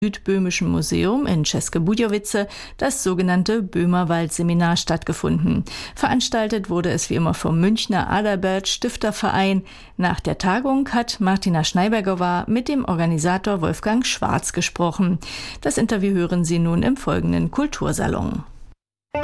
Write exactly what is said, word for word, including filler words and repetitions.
Südböhmischen Museum in České-Budějovice das sogenannte Böhmerwald-Seminar stattgefunden. Veranstaltet wurde es wie immer vom Münchner Adalbert Stifterverein. Nach der Tagung hat Martina Schneiberger mit dem Organisator Wolfgang Schwarz gesprochen. Das Interview hören Sie nun im folgenden Kultursalon.